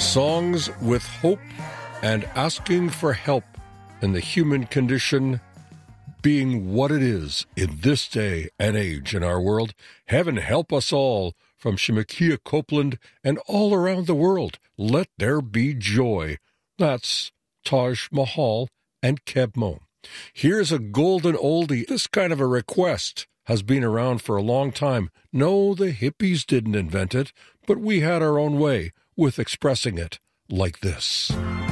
Songs with hope and asking for help in the human condition being what it is in this day and age in our world. Heaven help us all. From Shemekia Copeland and all around the world, let there be joy. That's Taj Mahal and Keb Mo. Here's a golden oldie. This kind of a request has been around for a long time. No, the hippies didn't invent it, but we had our own way with expressing it like this.